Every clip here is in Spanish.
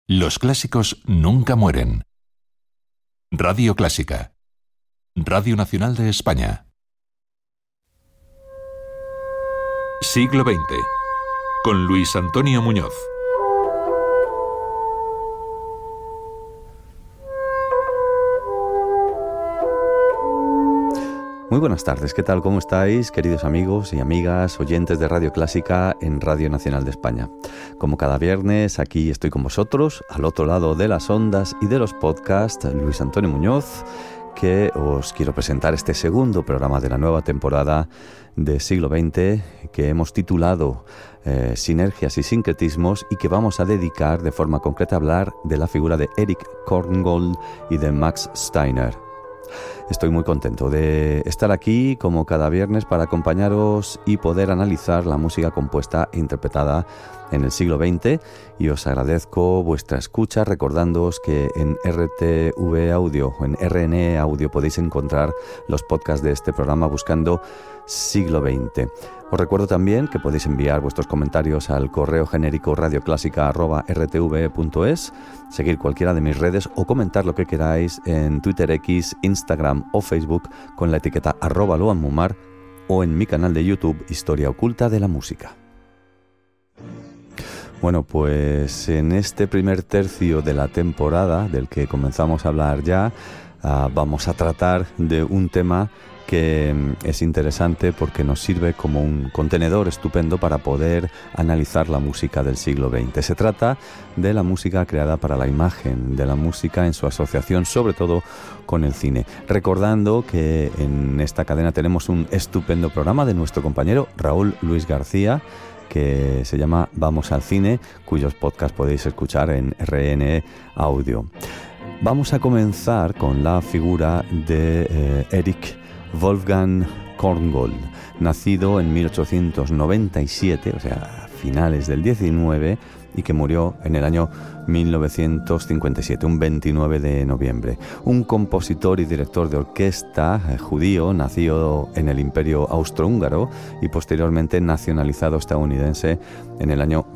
Los clásicos nunca mueren. Radio Clásica. Radio Nacional de España. Siglo XX. Con Luis Antonio Muñoz. Muy buenas tardes, ¿qué tal? ¿Cómo estáis, queridos amigos y amigas, oyentes de Radio Clásica en Radio Nacional de España? Como cada viernes, aquí estoy con vosotros, al otro lado de las ondas y de los podcasts, Luis Antonio Muñoz, que os quiero presentar este segundo programa de la nueva temporada de Siglo XX, que hemos titulado Sinergias y Sincretismos, y que vamos a dedicar de forma concreta a hablar de la figura de Erich Korngold y de Max Steiner. Estoy muy contento de estar aquí como cada viernes para acompañaros y poder analizar la música compuesta e interpretada en el siglo XX, y os agradezco vuestra escucha recordándoos que en RTV Audio o en RNE Audio podéis encontrar los podcasts de este programa buscando Siglo XX. Os recuerdo también que podéis enviar vuestros comentarios al correo genérico radioclásica@rtv.es, seguir cualquiera de mis redes o comentar lo que queráis en Twitter, X, Instagram o Facebook con la etiqueta @loanmumar, o en mi canal de YouTube Historia Oculta de la Música. Bueno, pues en este primer tercio de la temporada, del que comenzamos a hablar ya, vamos a tratar de un tema que es interesante porque nos sirve como un contenedor estupendo para poder analizar la música del siglo XX. Se trata de la música creada para la imagen, de la música en su asociación sobre todo con el cine. Recordando que en esta cadena tenemos un estupendo programa de nuestro compañero Raúl Luis García, que se llama Vamos al Cine, cuyos podcasts podéis escuchar en RNE Audio. Vamos a comenzar con la figura de Erich Wolfgang Korngold, nacido en 1897, o sea, a finales del 19, y que murió en el año 1957, un 29 de noviembre. Un compositor y director de orquesta judío, nacido en el Imperio Austrohúngaro y posteriormente nacionalizado estadounidense en el año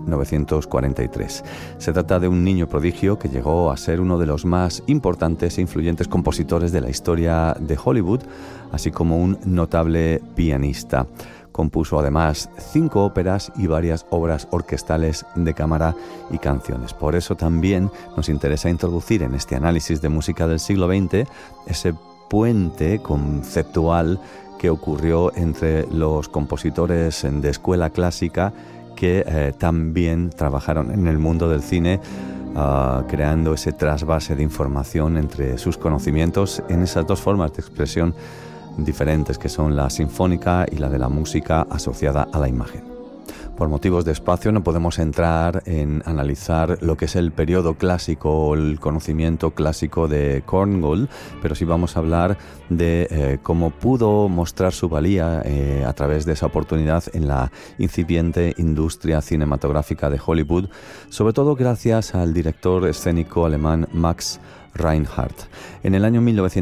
1943. Se trata de un niño prodigio que llegó a ser uno de los más importantes e influyentes compositores de la historia de Hollywood, así como un notable pianista. Compuso además 5 óperas y varias obras orquestales de cámara y canciones. Por eso también nos interesa introducir en este análisis de música del siglo XX ese puente conceptual que ocurrió entre los compositores de escuela clásica que también trabajaron en el mundo del cine, creando ese trasvase de información entre sus conocimientos en esas dos formas de expresión diferentes, que son la sinfónica y la de la música asociada a la imagen. Por motivos de espacio no podemos entrar en analizar lo que es el periodo clásico o el conocimiento clásico de Korngold, pero sí vamos a hablar de cómo pudo mostrar su valía a través de esa oportunidad en la incipiente industria cinematográfica de Hollywood, sobre todo gracias al director escénico alemán Max Reinhardt. En el año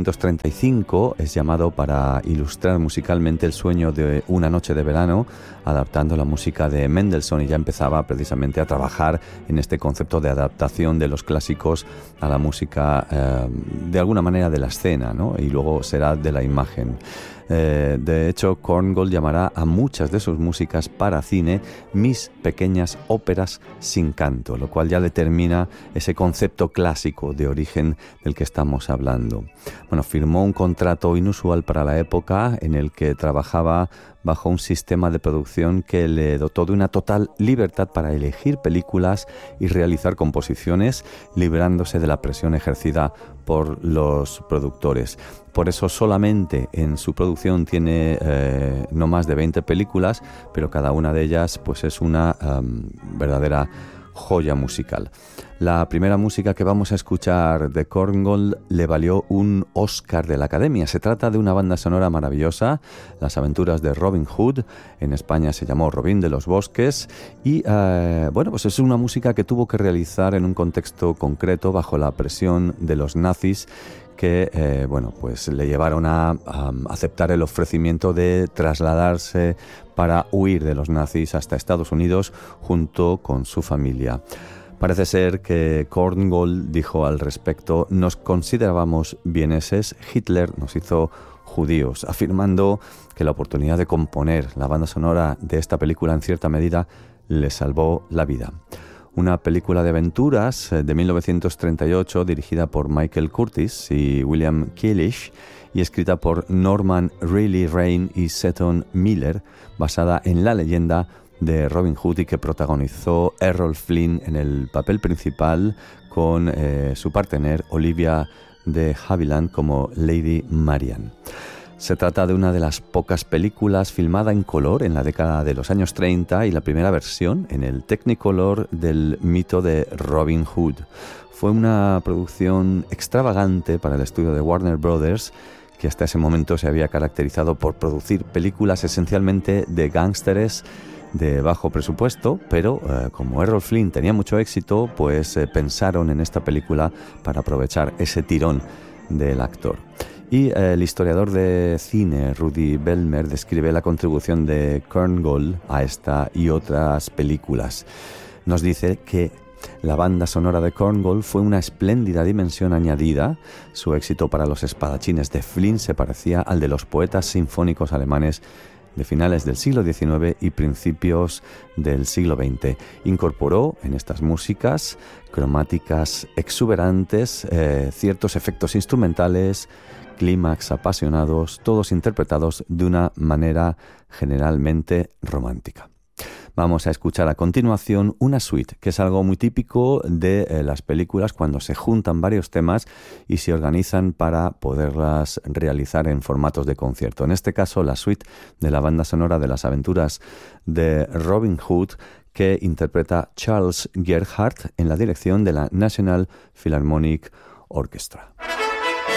1935 es llamado para ilustrar musicalmente El sueño de una noche de verano, adaptando la música de Mendelssohn, y ya empezaba precisamente a trabajar en este concepto de adaptación de los clásicos a la música de alguna manera de la escena, ¿no? Y luego será de la imagen. De hecho, Korngold llamará a muchas de sus músicas para cine mis pequeñas óperas sin canto, lo cual ya determina ese concepto clásico de origen del que estamos hablando. Bueno, firmó un contrato inusual para la época en el que trabajaba bajo un sistema de producción que le dotó de una total libertad para elegir películas y realizar composiciones, librándose de la presión ejercida por los productores. Por eso solamente en su producción tiene no más de 20 películas, pero cada una de ellas pues es una verdadera joya musical. La primera música que vamos a escuchar de Korngold le valió un Oscar de la Academia. Se trata de una banda sonora maravillosa, Las aventuras de Robin Hood. En España se llamó Robin de los Bosques. Y bueno, pues es una música que tuvo que realizar en un contexto concreto bajo la presión de los nazis, que bueno, pues le llevaron a aceptar el ofrecimiento de trasladarse para huir de los nazis hasta Estados Unidos junto con su familia. Parece ser que Korngold dijo al respecto: nos considerábamos vieneses, Hitler nos hizo judíos, afirmando que la oportunidad de componer la banda sonora de esta película en cierta medida le salvó la vida. Una película de aventuras de 1938 dirigida por Michael Curtis y William Keelish y escrita por Norman Reilly Raine y Seton Miller, basada en la leyenda de Robin Hood y que protagonizó Errol Flynn en el papel principal con su partener Olivia de Havilland como Lady Marian. Se trata de una de las pocas películas filmada en color en la década de los años 30 y la primera versión en el Technicolor del mito de Robin Hood. Fue una producción extravagante para el estudio de Warner Brothers, que hasta ese momento se había caracterizado por producir películas esencialmente de gángsteres de bajo presupuesto, pero como Errol Flynn tenía mucho éxito, pues pensaron en esta película para aprovechar ese tirón del actor. Y el historiador de cine Rudy Bellmer describe la contribución de Korngold a esta y otras películas. Nos dice que la banda sonora de Korngold fue una espléndida dimensión añadida. Su éxito para los espadachines de Flynn se parecía al de los poetas sinfónicos alemanes de finales del siglo XIX y principios del siglo XX. Incorporó en estas músicas cromáticas exuberantes, ciertos efectos instrumentales, clímax apasionados, todos interpretados de una manera generalmente romántica. Vamos a escuchar a continuación una suite, que es algo muy típico de las películas cuando se juntan varios temas y se organizan para poderlas realizar en formatos de concierto. En este caso, la suite de la banda sonora de las aventuras de Robin Hood, que interpreta Charles Gerhardt en la dirección de la National Philharmonic Orchestra.